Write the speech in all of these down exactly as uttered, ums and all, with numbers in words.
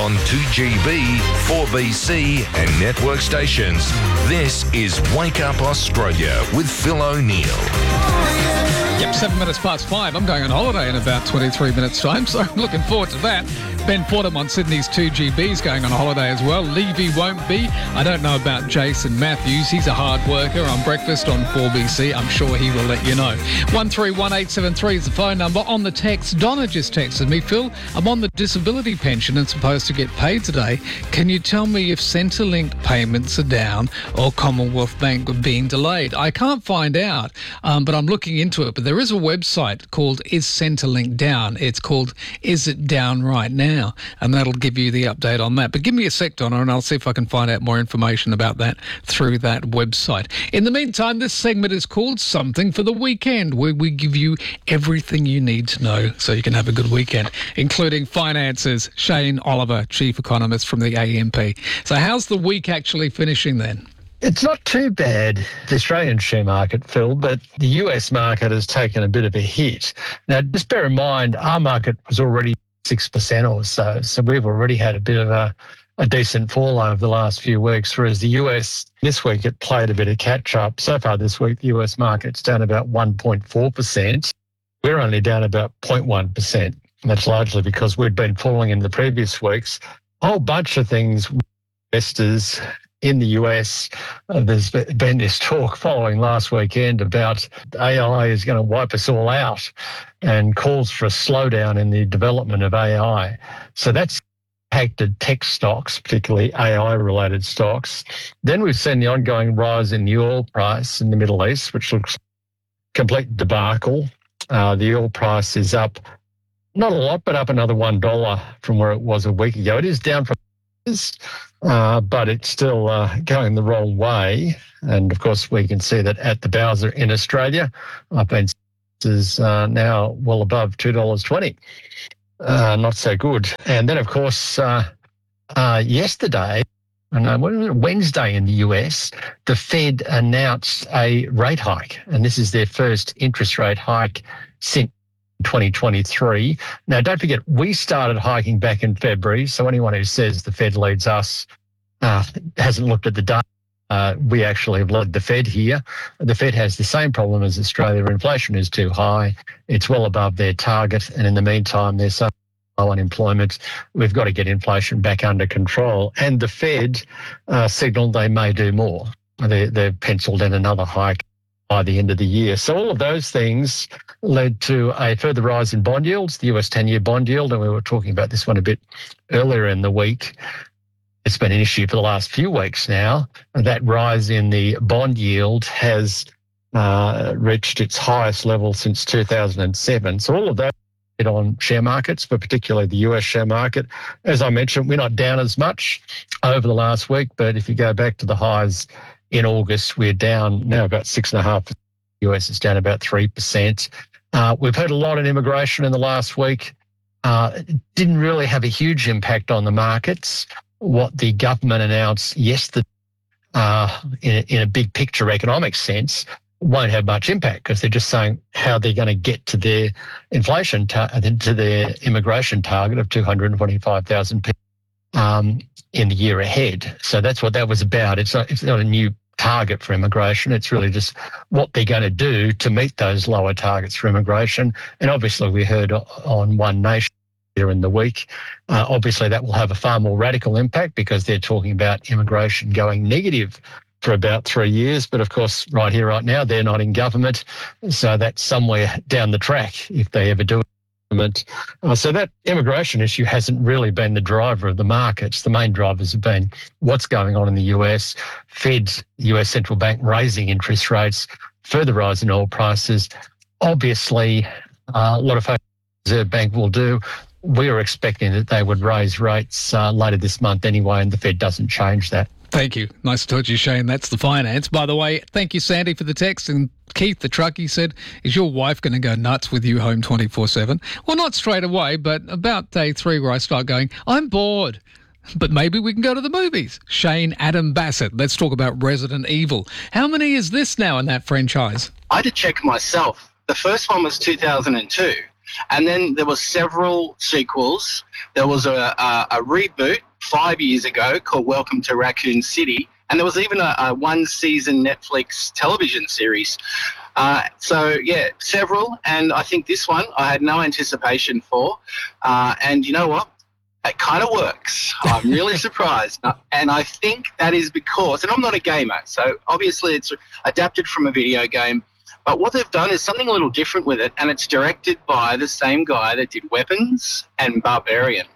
on two G B, four B C and network stations. This is Wake Up Australia with Phil O'Neill. Yep, seven minutes past five. I'm going on holiday in about twenty-three minutes' time, so I'm looking forward to that. Ben Fordham on Sydney's two G B is going on a holiday as well. Levy won't be. I don't know about Jason Matthews. He's a hard worker on breakfast on four B C. I'm sure he will let you know. one three one eight seven three is the phone number. On the text, Donna just texted me, Phil, I'm on the disability pension and supposed to get paid today. Can you tell me if Centrelink payments are down or Commonwealth Bank being delayed? I can't find out, um, but I'm looking into it. But there is a website called Is Centrelink Down? It's called Is It Down Right Now? And that'll give you the update on that. But give me a sec, Donna, and I'll see if I can find out more information about that through that website. In the meantime, this segment is called Something for the Weekend, where we give you everything you need to know so you can have a good weekend, including finances. Shane Oliver, Chief Economist from the A M P. So how's the week actually finishing then? It's not too bad, the Australian share market, Phil, but the U S market has taken a bit of a hit. Now, just bear in mind, our market was already six percent or so, so we've already had a bit of a, a decent fall over the last few weeks, whereas the U S this week, it played a bit of catch-up. So far this week, the U S market's down about one point four percent. We're only down about zero point one percent. And that's largely because we'd been falling in the previous weeks. A whole bunch of things, investors in the U S, uh, there's been this talk following last weekend about A I is going to wipe us all out and calls for a slowdown in the development of A I. So that's impacted tech stocks, particularly A I-related stocks. Then we've seen the ongoing rise in the oil price in the Middle East, which looks complete debacle. Uh, the oil price is up, not a lot, but up another one dollar from where it was a week ago. It is down from Uh, but it's still uh, going the wrong way. And, of course, we can see that at the Bowser in Australia, I've been is uh, now well above two dollars twenty. Uh, not so good. And then, of course, uh, uh, yesterday, no, Wednesday in the U S, the Fed announced a rate hike. And this is their first interest rate hike since twenty twenty-three. Now, don't forget, we started hiking back in February, so anyone who says the Fed leads us uh, hasn't looked at the data. Uh, we actually have led the Fed here. The Fed has the same problem as Australia. Inflation is too high. It's well above their target, and in the meantime, there's so low unemployment. We've got to get inflation back under control. And the Fed uh, signalled they may do more. They, they've penciled in another hike by the end of the year. So all of those things led to a further rise in bond yields, the U S ten-year bond yield, and we were talking about this one a bit earlier in the week. It's been an issue for the last few weeks now. That rise in the bond yield has uh, reached its highest level since two thousand seven. So all of that on share markets, but particularly the U S share market. As I mentioned, we're not down as much over the last week, but if you go back to the highs in August, we're down now about six and a half. U S is down about three percent. Uh, we've heard a lot on immigration in the last week. Uh, it didn't really have a huge impact on the markets. What the government announced yesterday, uh, in, in a big picture economic sense, won't have much impact because they're just saying how they're going to get to their inflation, tar- to their immigration target of two hundred twenty-five thousand people um, in the year ahead. So that's what that was about. It's not, it's not a new target for immigration. It's really just what they're going to do to meet those lower targets for immigration. And obviously we heard on One Nation here in the week, uh, obviously that will have a far more radical impact because they're talking about immigration going negative for about three years. But of course, right here, right now, they're not in government. So that's somewhere down the track if they ever do it. Uh, so that immigration issue hasn't really been the driver of the markets. The main drivers have been what's going on in the U S, Fed, U S central bank raising interest rates, further rise in oil prices. Obviously, uh, a lot of what the Reserve Bank will do. We are expecting that they would raise rates uh, later this month anyway, and the Fed doesn't change that. Thank you. Nice to talk to you, Shane. That's the finance. By the way, thank you, Sandy, for the text. And Keith, the truckie, said, is your wife going to go nuts with you home twenty-four seven? Well, not straight away, but about day three where I start going, I'm bored, but maybe we can go to the movies. Shane Adam Bassett. Let's talk about Resident Evil. How many is this now in that franchise? I had to check myself. The first one was two thousand two. And then there were several sequels. There was a, a, a reboot five years ago called Welcome to Raccoon City. And there was even a, a one-season Netflix television series. Uh, so, yeah, several. And I think this one I had no anticipation for. Uh, and you know what? It kind of works. I'm really surprised. And I think that is because, and I'm not a gamer, so obviously it's adapted from a video game, but what they've done is something a little different with it, and it's directed by the same guy that did Weapons and Barbarian.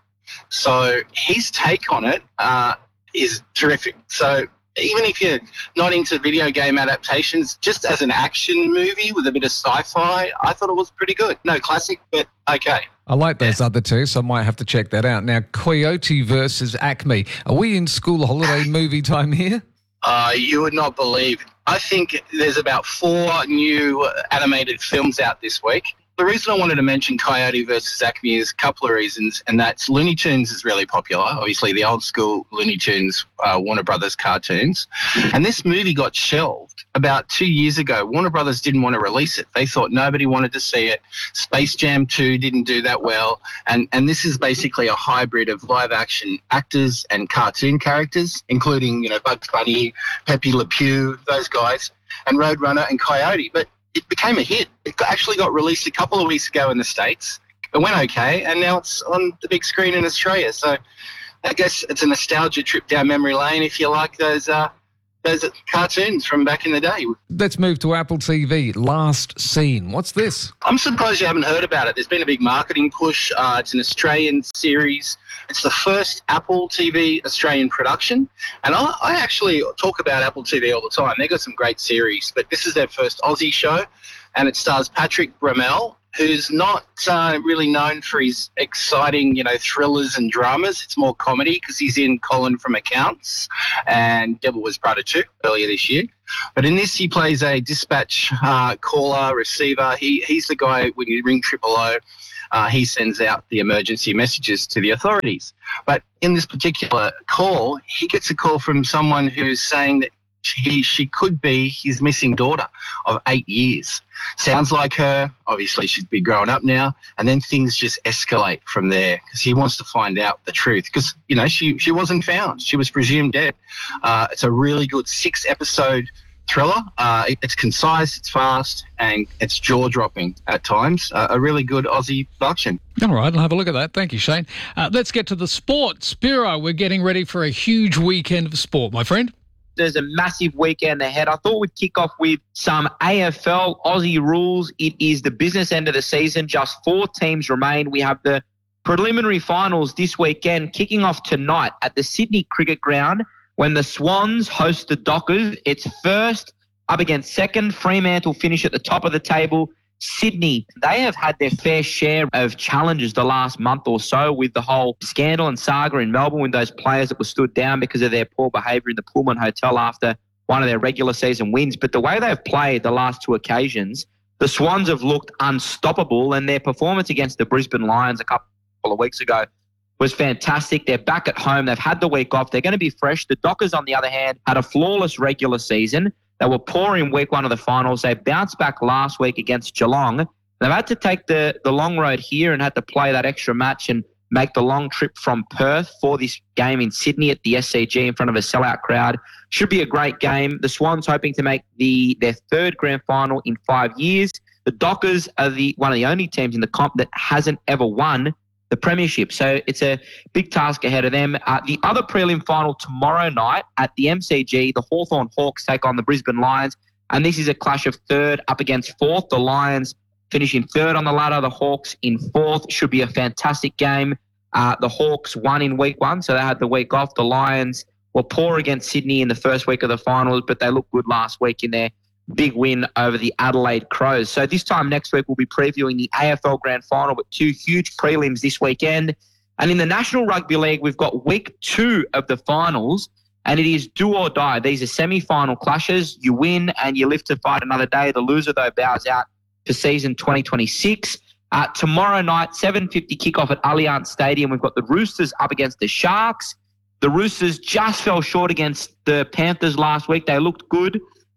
So his take on it uh, is terrific. So even if you're not into video game adaptations, just as an action movie with a bit of sci-fi, I thought it was pretty good. No classic, but okay. I like those yeah. other two, so I might have to check that out. Now, Coyote versus Acme. Are we in school holiday movie time here? Uh, you would not believe. I think there's about four new animated films out this week. The reason I wanted to mention Coyote versus Acme is a couple of reasons, and that's Looney Tunes is really popular. Obviously, the old school Looney Tunes, uh, Warner Brothers cartoons. And this movie got shelved about two years ago. Warner Brothers didn't want to release it. They thought nobody wanted to see it. Space Jam two didn't do that well. And, and this is basically a hybrid of live-action actors and cartoon characters, including, you know, Bugs Bunny, Pepe Le Pew, those guys, and Roadrunner and Coyote. But it became a hit. It actually got released a couple of weeks ago in the States. It went okay, and now it's on the big screen in Australia. So I guess it's a nostalgia trip down memory lane if you like those uh, those cartoons from back in the day. Let's move to Apple T V. Last Scene. What's this? I'm surprised you haven't heard about it. There's been a big marketing push. Uh, it's an Australian series. It's the first Apple T V Australian production. And I, I actually talk about Apple T V all the time. They've got some great series, but this is their first Aussie show, and it stars Patrick Brammell, who's not uh, really known for his exciting, you know, thrillers and dramas. It's more comedy because he's in Colin from Accounts and Devil Wears Prada two earlier this year. But in this, he plays a dispatch uh, caller, receiver. He He's the guy, when you ring triple O, uh, he sends out the emergency messages to the authorities. But in this particular call, he gets a call from someone who's saying that She, she could be his missing daughter of eight years. Sounds like her. Obviously, she'd be grown up now. And then things just escalate from there because he wants to find out the truth because, you know, she, she wasn't found. She was presumed dead. Uh, it's a really good six-episode thriller. Uh, it, it's concise, it's fast, and it's jaw-dropping at times. Uh, a really good Aussie production. All right, I'll have a look at that. Thank you, Shane. Uh, let's get to the sport. Spiro, we're getting ready for a huge weekend of sport, my friend. There's a massive weekend ahead. I thought we'd kick off with some A F L Aussie rules. It is the business end of the season. Just four teams remain. We have the preliminary finals this weekend kicking off tonight at the Sydney Cricket Ground when the Swans host the Dockers. It's first up against second. Fremantle finish at the top of the table. Sydney, they have had their fair share of challenges the last month or so with the whole scandal and saga in Melbourne with those players that were stood down because of their poor behaviour in the Pullman Hotel after one of their regular season wins. But the way they've played the last two occasions, the Swans have looked unstoppable, and their performance against the Brisbane Lions a couple of weeks ago was fantastic. They're back at home. They've had the week off. They're going to be fresh. The Dockers, on the other hand, had a flawless regular season. They were poor in week one of the finals. They bounced back last week against Geelong. They've had to take the, the long road here and had to play that extra match and make the long trip from Perth for this game in Sydney at the S C G in front of a sellout crowd. Should be a great game. The Swans hoping to make the their third grand final in five years. The Dockers are the one of the only teams in the comp that hasn't ever won the premiership. So it's a big task ahead of them. Uh, the other prelim final tomorrow night at the M C G, the Hawthorn Hawks take on the Brisbane Lions. And this is a clash of third up against fourth. The Lions finishing third on the ladder, the Hawks in fourth. Should be a fantastic game. Uh, the Hawks won in week one, so they had the week off. The Lions were poor against Sydney in the first week of the finals, but they looked good last week in their big win over the Adelaide Crows. So this time next week, we'll be previewing the A F L Grand Final with two huge prelims this weekend. And in the National Rugby League, we've got week two of the finals, and it is do or die. These are semi-final clashes. You win and you live to fight another day. The loser, though, bows out for season twenty twenty-six. Uh, tomorrow night, seven fifty kickoff at Allianz Stadium. We've got the Roosters up against the Sharks. The Roosters just fell short against the Panthers last week. They looked good.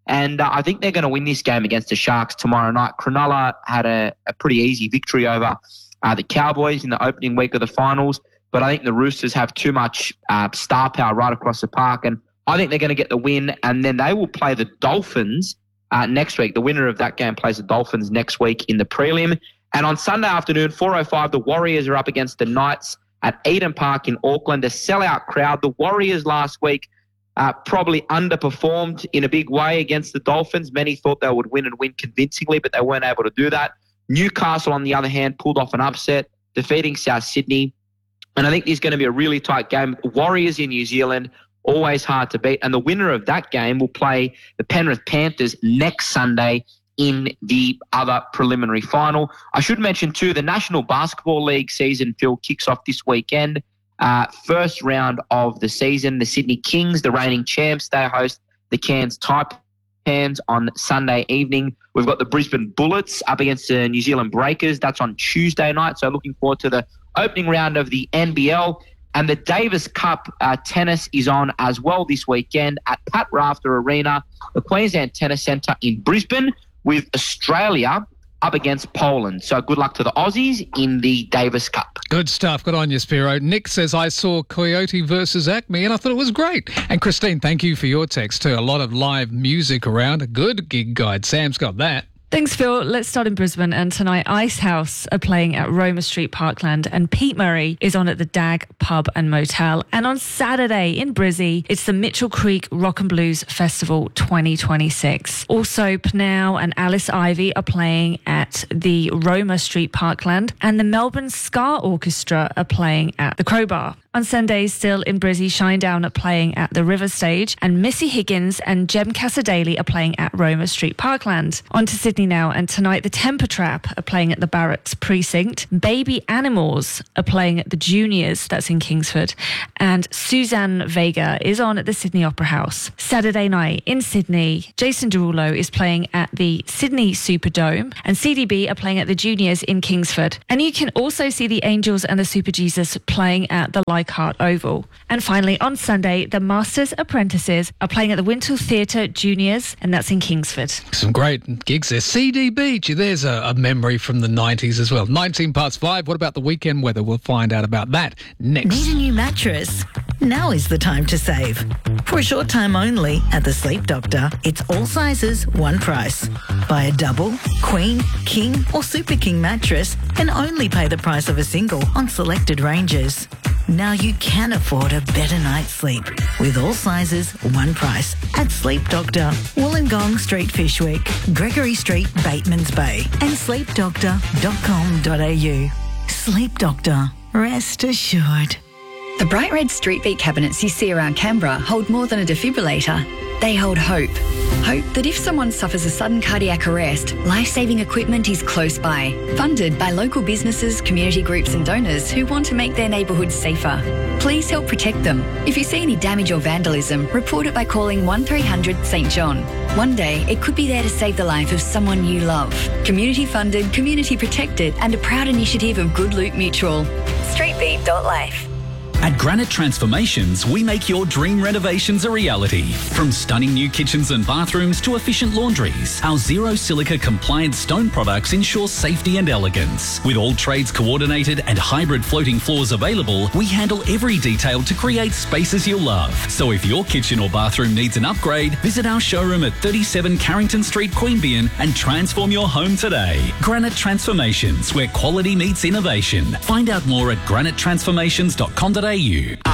And uh, I think they're going to win this game against the Sharks tomorrow night. Cronulla had a, a pretty easy victory over uh, the Cowboys in the opening week of the finals. But I think the Roosters have too much uh, star power right across the park. And I think they're going to get the win. And then they will play the Dolphins uh, next week. The winner of that game plays the Dolphins next week in the prelim. And on Sunday afternoon, four oh five, the Warriors are up against the Knights at Eden Park in Auckland. A sellout crowd. The Warriors last week uh, probably underperformed in a big way against the Dolphins. Many thought they would win and win convincingly, but they weren't able to do that. Newcastle, on the other hand, pulled off an upset, defeating South Sydney. And I think this is going to be a really tight game. Warriors in New Zealand, always hard to beat. And the winner of that game will play the Penrith Panthers next Sunday in the other preliminary final. I should mention too, the National Basketball League season, Phil, kicks off this weekend. Uh, first round of the season, the Sydney Kings, the reigning champs, they host the Cairns Taipans on Sunday evening. We've got the Brisbane Bullets up against the New Zealand Breakers. That's on Tuesday night. So looking forward to the opening round of the N B L. And the Davis Cup uh, tennis is on as well this weekend at Pat Rafter Arena, the Queensland Tennis Centre in Brisbane, with Australia up against Poland. So good luck to the Aussies in the Davis Cup. Good stuff. Good on you, Spiro. Nick says, I saw Coyote versus Acme and I thought it was great. And Christine, thank you for your text too. A lot of live music around. A good gig guide. Sam's got that. Thanks, Phil. Let's start in Brisbane. And tonight, Icehouse are playing at Roma Street Parkland and Pete Murray is on at the Dag Pub and Motel. And on Saturday in Brizzy, it's the Mitchell Creek Rock and Blues Festival twenty twenty-six. Also, Pnow and Alice Ivy are playing at the Roma Street Parkland and the Melbourne Ska Orchestra are playing at the Crowbar. On Sunday, still in Brizzy, Shinedown are playing at the River Stage and Missy Higgins and Jem Casadale are playing at Roma Street Parkland. On to Sydney now, and tonight the Temper Trap are playing at the Barracks Precinct. Baby Animals are playing at the Juniors, that's in Kingsford, and Suzanne Vega is on at the Sydney Opera House. Saturday night in Sydney, Jason Derulo is playing at the Sydney Superdome and C D B are playing at the Juniors in Kingsford. And you can also see the Angels and the Super Jesus playing at the Leichhardt Oval. And finally, on Sunday, the Masters Apprentices are playing at the Wintle Theatre Juniors, and that's in Kingsford. Some great gigs there. C D B, gee, there's a, a memory from the nineties as well. nineteen past five. What about the weekend weather? We'll find out about that next. Need a new mattress? Now is the time to save. For a short time only at the Sleep Doctor, it's all sizes, one price. Buy a double, queen, king or super king mattress and only pay the price of a single on selected ranges. Now you can afford a better night's sleep with all sizes, one price at Sleep Doctor, Wollongong Street, Fishwick, Gregory Street, Batemans Bay and sleep doctor dot com dot a u. Sleep Doctor, rest assured. The bright red street beat cabinets you see around Canberra hold more than a defibrillator. They hold hope. Hope that if someone suffers a sudden cardiac arrest, life-saving equipment is close by. Funded by local businesses, community groups and donors who want to make their neighbourhoods safer. Please help protect them. If you see any damage or vandalism, report it by calling one three hundred St John. One day, it could be there to save the life of someone you love. Community funded, community protected and a proud initiative of Good Loot Mutual. streetbeat dot life. At Granite Transformations, we make your dream renovations a reality. From stunning new kitchens and bathrooms to efficient laundries, our zero silica compliant stone products ensure safety and elegance. With all trades coordinated and hybrid floating floors available, we handle every detail to create spaces you'll love. So if your kitchen or bathroom needs an upgrade, visit our showroom at thirty-seven Carrington Street, Queanbeyan and transform your home today. Granite Transformations, where quality meets innovation. Find out more at granite transformations dot com dot a u.